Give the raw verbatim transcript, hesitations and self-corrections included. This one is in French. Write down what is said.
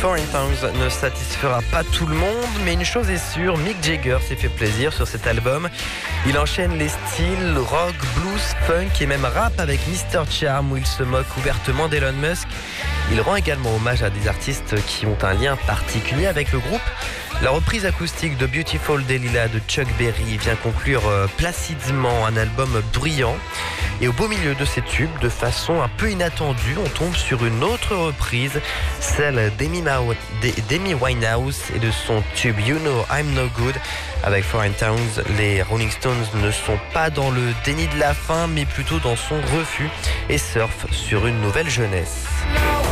Foreign Tongues ne satisfera pas tout le monde, mais une chose est sûre, Mick Jagger s'est fait plaisir sur cet album. Il enchaîne les styles rock, blues, funk et même rap avec mister Charm où il se moque ouvertement d'Elon Musk. Il rend également hommage à des artistes qui ont un lien particulier avec le groupe. La reprise acoustique de Beautiful Delilah de Chuck Berry vient conclure placidement un album bruyant. Et au beau milieu de ces tubes, de façon un peu inattendue, on tombe sur une autre reprise, celle d'Amy Winehouse et de son tube You Know I'm No Good. Avec Foreign Tongues, les Rolling Stones ne sont pas dans le déni de la fin, mais plutôt dans son refus et surfent sur une nouvelle jeunesse.